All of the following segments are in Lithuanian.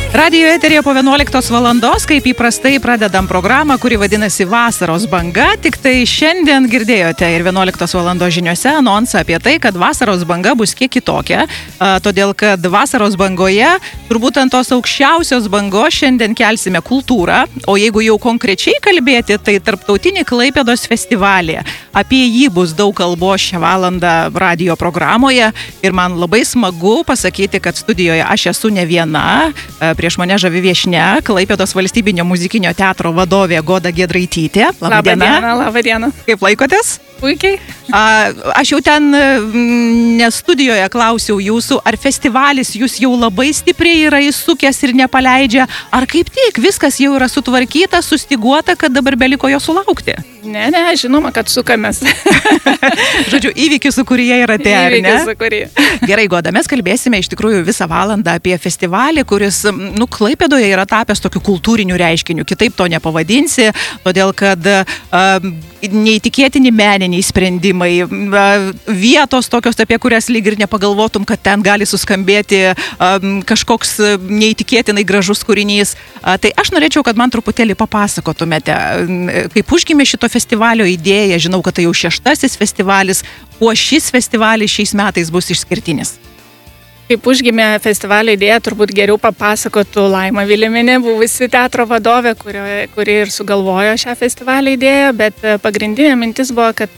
Radijo eteryje po 11 valandos, kaip įprastai, pradedam programą, kuri vadinasi Vasaros banga. Tik tai šiandien girdėjote ir 11 valandos žiniuose anonsą apie tai, kad Vasaros banga bus kiek kitokia, todėl kad Vasaros bangoje, turbūt ant tos aukščiausios bangos šiandien kelsime kultūrą, o jeigu jau konkrečiai kalbėti, tai Tarptautinį Klaipėdos festivalį. Apie jį bus daug kalbos šią valandą radijo programoje ir man labai smagu pasakyti, kad studijoje aš esu ne viena. Prieš mane žavi viešnia, Klaipėdos valstybinio muzikinio teatro vadovė Goda Giedraitytė. Labą dieną. Kaip laikotės? Puikiai. Aš jau ten ne studijoje klausiau jūsų, ar festivalis jūs jau labai stipriai yra įsukęs ir nepaleidžia, ar kaip tik viskas jau yra sutvarkyta, sustiguota, kad dabar beliko jo sulaukti? Ne, žinoma, kad sukamės. Žodžiu, įvykių sūkuryje yra tie, ar ne? Įvykių sūkuryje. Gerai, Goda, mes kalbėsime iš tikrųjų visą valandą apie festivalį, kuris, Klaipėdoje yra tapęs tokiu kultūriniu reiškiniu, kitaip to nepavadinsi, todėl kad neįtikėtini meniniai sprendimai, vietos tokios, apie kurias lyg ir nepagalvotum, kad ten gali suskambėti kažkoks neįtikėtinai gražus kūrinys. Tai aš norėčiau, kad man truputėlį papasakotumėte, kaip užgimė šito festivalio idėja. Žinau, kad tai jau 6. festivalis, kuo šis festivalis šiais metais bus išskirtinis. Kaip užgimė festivalio idėja, turbūt geriau papasakotų Laima Viliminė, buvusi teatro vadovė, kuri ir sugalvojo šią festivalio idėją, bet pagrindinė mintis buvo, kad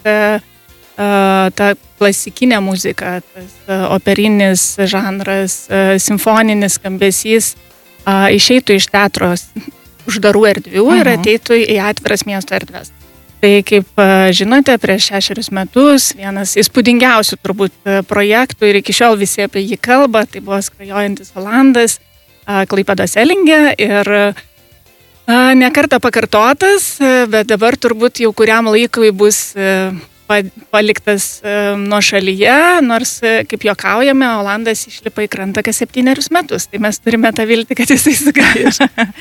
ta klasikinė muzika, tas operinis žanras, simfoninis skambesys išeitų iš teatro uždarų erdvių ir ateitų į atviras miesto erdves. Tai kaip žinote, prieš 6 metus vienas įspūdingiausių turbūt projektų ir iki šiol visi apie jį kalba, tai buvo Skrajojantis Olandas Klaipėdos Elinge ir ne kartą pakartotas, bet dabar turbūt jau kuriam laikui bus paliktas nuošalyje, nors, kaip juokaujame, Olandas išlipa į krantą kas 7 metus, tai mes turime tą viltį, kad jisai sugrįž.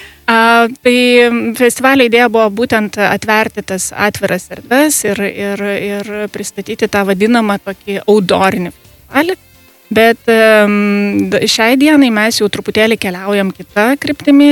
Tai festivalio idėja buvo būtent atverti tas atviras erdves ir pristatyti tą vadinamą tokį audorinį festivalį. Bet šiai dienai mes jau truputėlį keliaujam kitą kryptimį.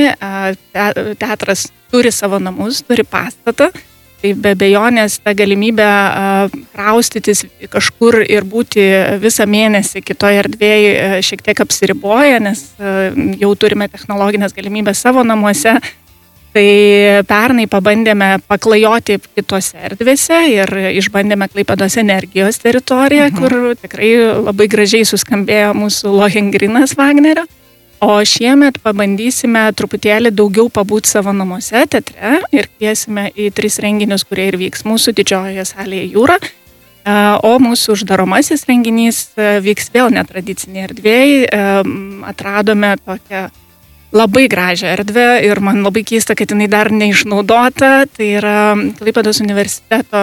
Teatras turi savo namus, turi pastatą. Tai be abejonės ta galimybė kraustytis kažkur ir būti visą mėnesį kitoje erdvėje šiek tiek apsiriboja, nes jau turime technologinės galimybės savo namuose. Tai pernai pabandėme paklajoti kitose erdvėse ir išbandėme Klaipėdos Energijos teritoriją, kur tikrai labai gražiai suskambėjo mūsų Lohengrinas Vagnerio. O šiemet pabandysime truputėlį daugiau pabūti savo namuose teatre ir kviesime į 3 renginius, kurie ir vyks mūsų didžiojoje salėje Jūra. O mūsų uždaromasis renginys vyks vėl netradicinėje erdvėje. Atradome tokią labai gražią erdvę ir man labai keista, kad jinai dar neišnaudota. Tai yra Klaipėdos universiteto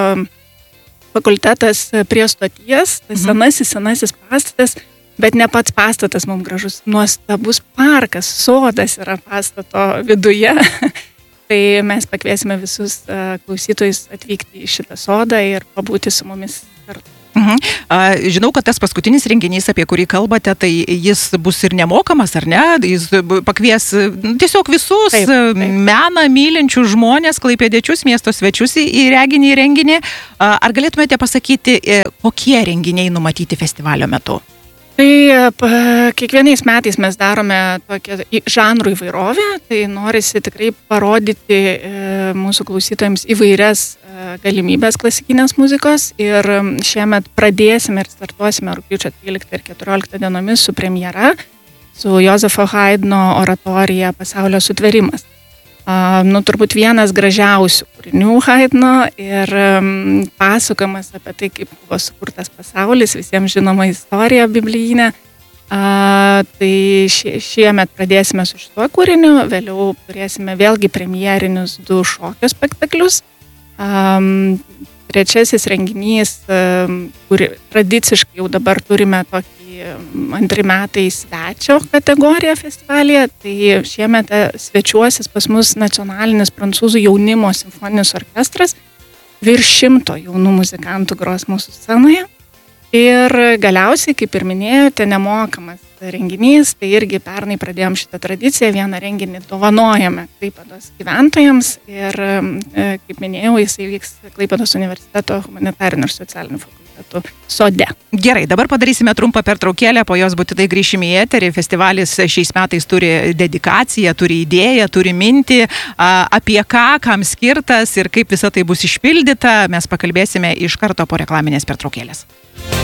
fakultetas prie stoties, tas senasis pastatas. Bet ne pats pastatas mums gražus, nuostabus parkas, sodas yra pastato viduje. Tai mes pakviesime visus klausytojus atvykti į šitą sodą ir pabūti su mumis kartu. Žinau, kad tas paskutinis renginys, apie kurį kalbate, tai jis bus ir nemokamas, ar ne? Jis pakvies tiesiog visus meną mylinčių žmonės, klaipėdiečius, miesto svečius į renginį. Ar galėtumėte pasakyti, kokie renginiai numatyti festivalio metu? Tai kiekvienais metais mes darome tokią žanrų įvairovę, tai norisi tikrai parodyti mūsų klausytojams įvairias galimybės klasikinės muzikos ir šiemet pradėsime ir startuosime rugpjūčio 13 ir 14 dienomis su premjera, su Jozefo Haidno oratorija Pasaulio sutvėrimas. Turbūt vienas gražiausių kūrinių Haidno ir pasakojimas apie tai, kaip buvo sukurtas pasaulis, visiems žinoma istorija biblijinė. Tai šiemet pradėsime su šituo kūriniu, vėliau turėsime vėlgi premjerinius 2 šokio spektaklius. Trečiasis renginys, kur tradiciškai jau dabar turime tokį 2 metai svečio kategoriją festivalyje, tai šiemet svečiuosis pas mus nacionalinis prancūzų jaunimo simfoninis orkestras, virš 100 jaunų muzikantų gros mūsų scenoje. Ir galiausiai, kaip ir minėjote, nemokamas renginys, tai irgi pernai pradėjom šitą tradiciją, vieną renginį dovanojame Klaipėdos gyventojams ir, kaip minėjau, jisai vyks Klaipėdos universiteto humanitarinių ir socialinių fakultetų sode. Gerai, dabar padarysime trumpą pertraukėlę, po jos būtinai grįšime į eterį. Festivalis šiais metais turi dedikaciją, turi idėją, turi mintį, apie ką, kam skirtas ir kaip visa tai bus išpildyta. Mes pakalbėsime iš karto po reklaminės pertraukėlės.